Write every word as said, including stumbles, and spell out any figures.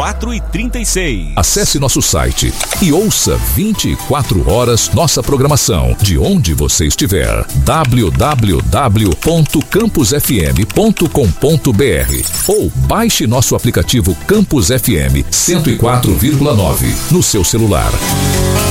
quatro e trinta e seis. Acesse nosso site e ouça vinte e quatro horas nossa programação de onde você estiver. w w w ponto campus f m ponto com ponto b r ou baixe nosso aplicativo Campus F M cento e quatro vírgula nove no seu celular.